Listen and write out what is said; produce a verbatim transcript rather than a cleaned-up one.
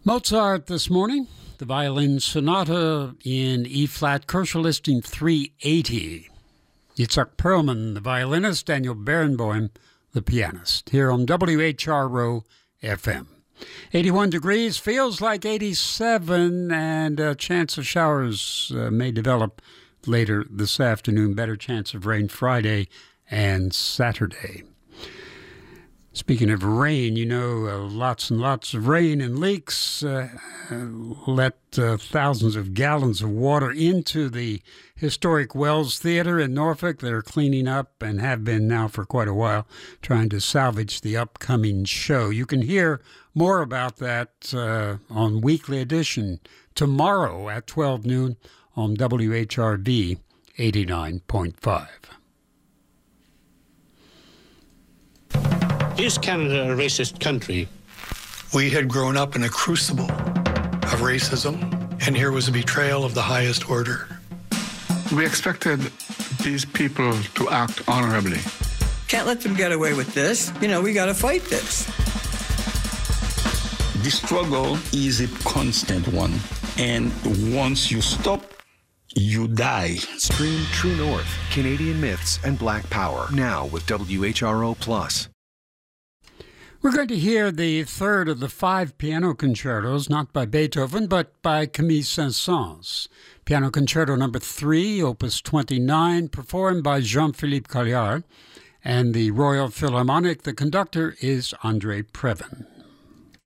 Mozart this morning, the violin sonata in E-flat, Korscher listing three eighty. Yitzhak Perlman, the violinist, Daniel Barenboim, the pianist, here on W H R O F M. eighty-one degrees, feels like eighty-seven, and a chance of showers uh, may develop later this afternoon. Better chance of rain Friday and Saturday. Speaking of rain, you know, uh, lots and lots of rain and leaks uh, let uh, thousands of gallons of water into the historic Wells Theater in Norfolk. They're cleaning up and have been now for quite a while, trying to salvage the upcoming show. You can hear more about that uh, on Weekly Edition tomorrow at twelve noon on W H R V eighty-nine point five. Is Canada a racist country? We had grown up in a crucible of racism, and here was a betrayal of the highest order. We expected these people to act honorably. Can't let them get away with this. You know, we got to fight this. The struggle is a constant one, and once you stop, you die. Stream True North, Canadian Myths, and Black Power, now with W H R O Plus. We're going to hear the third of the five piano concertos, not by Beethoven, but by Camille Saint-Saëns. Piano Concerto Number three, Opus twenty-nine, performed by Jean-Philippe Colliard, and the Royal Philharmonic. The conductor is André Previn.